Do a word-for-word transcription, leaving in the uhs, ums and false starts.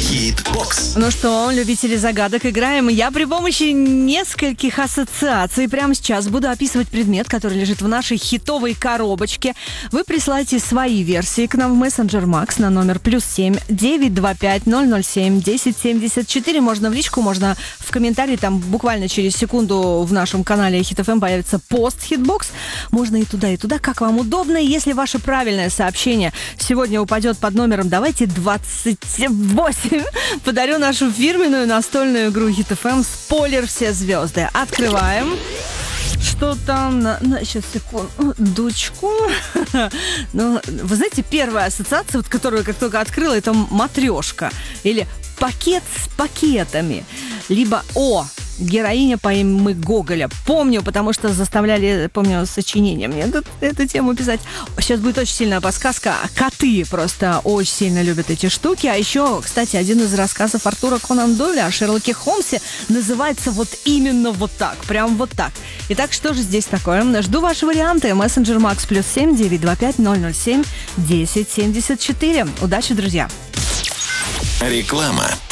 Хитбокс. Ну что, любители загадок, играем. Я при помощи нескольких ассоциаций прямо сейчас буду описывать предмет, который лежит в нашей хитовой коробочке. Вы присылайте свои версии к нам в мессенджер Макс на номер плюс семь девять два пять ноль ноль семь десять семьдесят четыре. Можно в личку, можно в комментарии. Там буквально через секунду в нашем канале Хит эф эм появится пост Хитбокс. Можно и туда, и туда, как вам удобно. Если ваше правильное сообщение сегодня упадет под номером, давайте двадцать восемь, подарю нашу фирменную настольную игру Хит эф эм «Спойлер все звезды». Открываем. Что там? На, на, сейчас, секунду. Дучку. Ну, вы знаете, первая ассоциация, вот, которую как только открыла, это матрешка. Или пакет с пакетами. Либо «О». Героиня по имени Гоголя. Помню, потому что заставляли, помню, сочинение мне эту, эту тему писать. Сейчас будет очень сильная подсказка. Коты просто очень сильно любят эти штуки. А еще, кстати, один из рассказов Артура Конан Дойля о Шерлоке Холмсе называется вот именно вот так. Прям вот так. Итак, что же здесь такое? Жду ваши варианты. Мессенджер Макс плюс семь девять два пять ноль ноль семь десять семьдесят четыре. Удачи, друзья! Реклама.